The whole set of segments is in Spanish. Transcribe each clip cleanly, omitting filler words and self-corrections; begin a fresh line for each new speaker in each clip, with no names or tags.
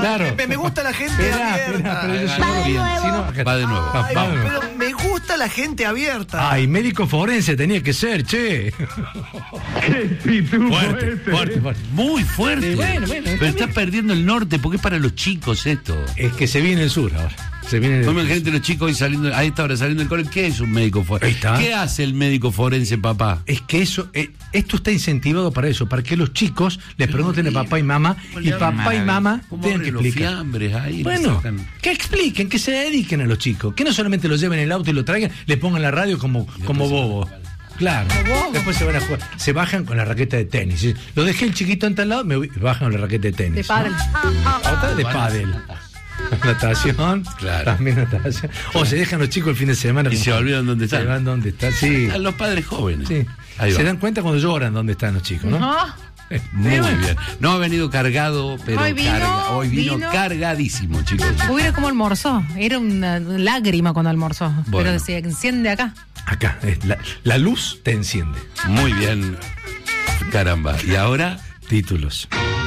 Claro.
Me gusta la gente abierta.
Va de nuevo.
Pero me gusta la gente abierta.
Ay, médico forense tenía que ser, che.
¡Qué pitufo
Fuerte. Muy fuerte.
Bueno,
pero está perdiendo el norte porque es para los chicos esto.
Es que se viene el sur ahora. Se viene
No me gente los chicos hoy saliendo, a esta hora saliendo del colegio. ¿Qué es un médico forense? ¿Qué hace el médico forense, papá?
Es que esto está incentivado para eso, para que los chicos les pregunten a papá y mamá, y papá y mamá tengan que explicar.
Fiambres ahí,
bueno, que expliquen, que se dediquen a los chicos, que no solamente los lleven en el auto y lo traigan, le pongan la radio como bobo. Claro, después se van a jugar, se bajan con la raqueta de tenis. Lo dejé el chiquito en tal lado, bajan con la raqueta de tenis.
De pádel.
Otra de pádel. Natación,
claro.
También natación. O se dejan los chicos el fin de semana.
Y se olvidan dónde están.
Se van dónde están, sí.
A los padres jóvenes.
Sí. Se dan cuenta cuando lloran dónde están los chicos, ¿no?
Muy bien. No ha venido cargado, pero hoy vino cargadísimo, chicos.
Mira cómo almorzó. Era una lágrima cuando almorzó.
Bueno.
Pero se enciende acá.
Acá, la luz te enciende.
Muy bien. Caramba. Y ahora,
títulos.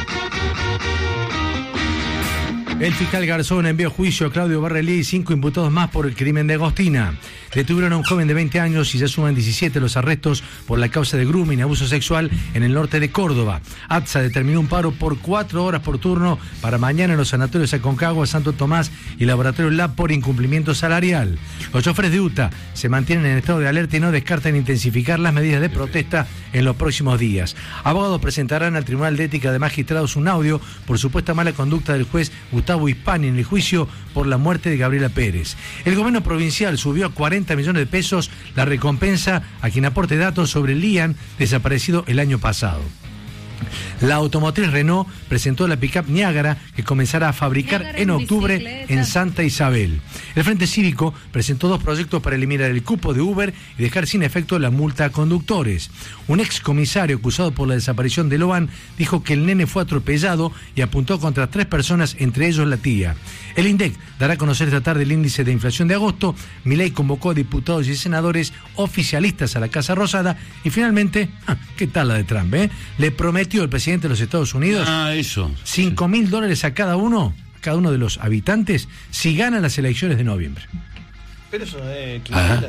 El fiscal Garzón envió a juicio a Claudio Barrelí y 5 imputados más por el crimen de Agostina. Detuvieron a un joven de 20 años y ya suman 17 los arrestos por la causa de grooming y abuso sexual en el norte de Córdoba. ATSA determinó un paro por 4 horas por turno para mañana en los sanatorios Aconcagua, Santo Tomás y Laboratorio Lab por incumplimiento salarial. Los choferes de UTA se mantienen en estado de alerta y no descartan intensificar las medidas de protesta en los próximos días. Abogados presentarán al Tribunal de Ética de Magistrados un audio por supuesta mala conducta del juez Gustavo Hispani en el juicio por la muerte de Gabriela Pérez. El gobierno provincial subió a 40 millones de pesos la recompensa a quien aporte datos sobre el Lian desaparecido el año pasado. La automotriz Renault presentó la pick-up Niágara que comenzará a fabricar en octubre en Santa Isabel. El Frente Cívico presentó 2 proyectos para eliminar el cupo de Uber y dejar sin efecto la multa a conductores. Un excomisario acusado por la desaparición de Loan dijo que el nene fue atropellado y apuntó contra 3 personas, entre ellos la tía. El INDEC dará a conocer esta tarde el índice de inflación de agosto. Milei convocó a diputados y senadores oficialistas a la Casa Rosada y finalmente, ¿qué tal la de Trump? Le prometió el presidente de los Estados Unidos $5.000 a cada uno de los habitantes si ganan las elecciones de noviembre.
Pero eso no es quiniela.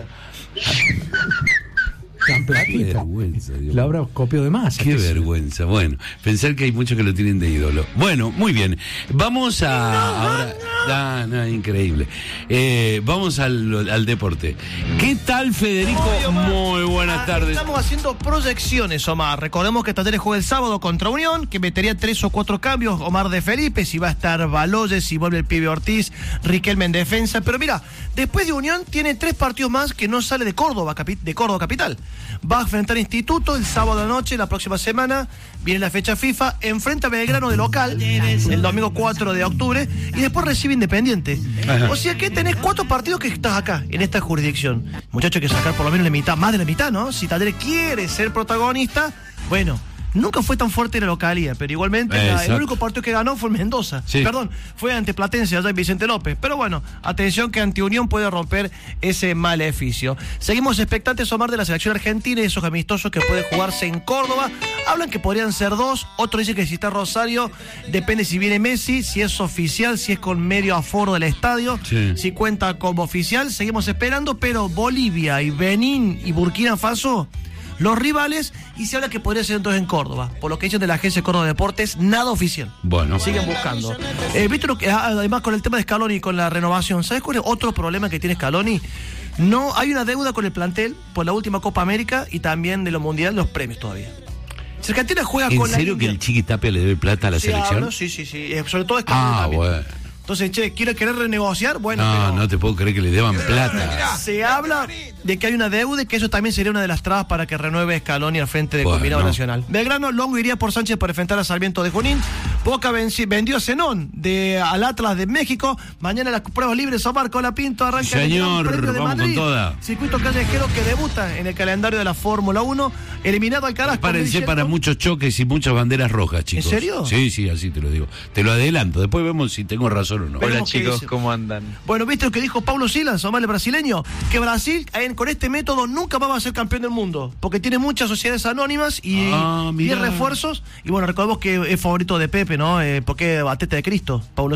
Tan platita.
Qué vergüenza, Dios.
La habrá copiado de más.
Qué vergüenza. Bueno, pensar que hay muchos que lo tienen de ídolo. Bueno, muy bien. Vamos a ahora. Increíble. Vamos al deporte. ¿Qué tal, Federico? Muy buenas tardes.
Estamos haciendo proyecciones, Omar. Recordemos que Talleres juega el sábado contra Unión, que metería 3 o 4 cambios. Omar de Felipe, si va a estar Baloyes, si vuelve el pibe Ortiz, Riquelme en defensa. Pero mira, después de Unión tiene 3 partidos más que no sale de Córdoba capital. Va a enfrentar Instituto el sábado de noche, la próxima semana. Viene la fecha FIFA, enfrenta a Belgrano de local el domingo 4 de octubre y después recibe Independiente. Ajá. O sea que tenés 4 partidos que estás acá, en esta jurisdicción. Muchachos, hay que sacar por lo menos la mitad, más de la mitad, ¿no? Si Talleres quiere ser protagonista, bueno. Nunca fue tan fuerte la localidad, pero igualmente el único partido que ganó fue Mendoza. Sí. Perdón, fue ante Platense, allá en Vicente López. Pero bueno, atención que ante Unión puede romper ese maleficio. Seguimos expectantes, Omar, de la selección argentina y esos amistosos que pueden jugarse en Córdoba. Hablan que podrían ser 2, otro dice que si está Rosario, depende si viene Messi, si es oficial, si es con medio aforo del estadio, si cuenta como oficial. Seguimos esperando, pero Bolivia y Benín y Burkina Faso, los rivales, y se habla que podría ser entonces en Córdoba. Por lo que dicen de la agencia Córdoba Deportes, nada oficial. Bueno. Siguen buscando. ¿Viste lo que, además con el tema de Scaloni y con la renovación? ¿Sabes cuál es otro problema que tiene Scaloni? No, hay una deuda con el plantel por la última Copa América y también de lo mundial, los premios todavía. Si Argentina juega con la...
¿En serio que el Chiqui Tapia le debe plata a la selección?
Hablo, sí. Sobre todo Scaloni también. Bueno. Entonces, ¿quiere querer renegociar? Bueno,
no te puedo creer que le deban plata.
Se habla de que hay una deuda y que eso también sería una de las trabas para que renueve Scaloni al frente del combinado nacional. Belgrano, Longo iría por Sánchez para enfrentar a Sarmiento de Junín. Boca vendió a Zenón al Atlas de México. Mañana las pruebas libres, Omar Colapinto arranca el Gran Premio de Madrid. Con toda. Circuito callejero que debuta en el calendario de la Fórmula 1. Eliminado Alcaraz.
Párense para muchos choques y muchas banderas rojas, chicos.
¿En serio?
Sí, así te lo digo. Te lo adelanto. Después vemos si tengo razón o no.
Hola chicos, ¿cómo andan?
Bueno, ¿viste lo que dijo Paulo Silas, Omar, el brasileño? Que Brasil con este método nunca va a ser campeón del mundo, porque tiene muchas sociedades anónimas y 10 refuerzos. Y bueno, recordemos que es favorito de Pepe, ¿no? Porque batete de Cristo, Paulo